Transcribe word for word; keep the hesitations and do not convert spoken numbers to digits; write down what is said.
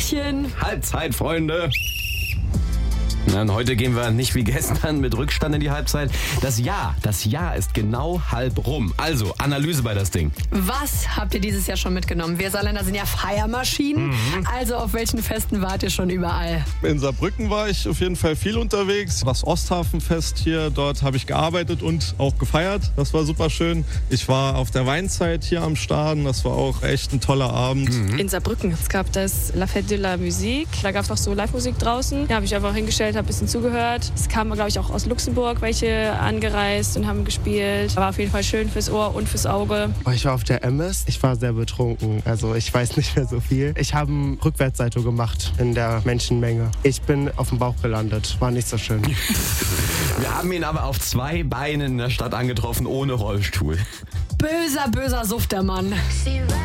Tagchen. Halbzeit, Freunde. Na, und heute gehen wir nicht wie gestern mit Rückstand in die Halbzeit. Das Jahr, das Jahr ist genau halb rum. Also, Analyse bei das Ding. Was habt ihr dieses Jahr schon mitgenommen? Wir Saarländer sind ja Feiermaschinen. Mhm. Also auf welchen Festen wart ihr schon überall? In Saarbrücken war ich auf jeden Fall viel unterwegs. Das Osthafenfest hier, dort habe ich gearbeitet und auch gefeiert. Das war super schön. Ich war auf der Weinzeit hier am Start. Das war auch echt ein toller Abend. Mhm. In Saarbrücken. Es gab das La Fête de la Musique. Da gab es auch so Live-Musik draußen. Da habe ich einfach hingestellt, habe ein bisschen zugehört. Es kamen, glaube ich, auch aus Luxemburg welche angereist und haben gespielt. War auf jeden Fall schön fürs Ohr und fürs Auge. Ich war auf der M S. Ich war sehr betrunken. Also ich weiß nicht mehr so viel. Ich habe einen Rückwärtssalto gemacht in der Menschenmenge. Ich bin auf dem Bauch gelandet. War nicht so schön. Wir haben ihn aber auf zwei Beinen in der Stadt angetroffen, ohne Rollstuhl. Böser, böser Suff, der Mann.